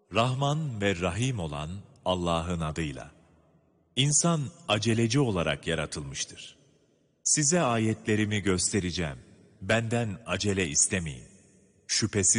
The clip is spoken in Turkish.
Rahman ve Rahim olan Allah'ın adıyla. İnsan aceleci olarak yaratılmıştır. Size ayetlerimi göstereceğim. Benden acele istemeyin. Şüphesiz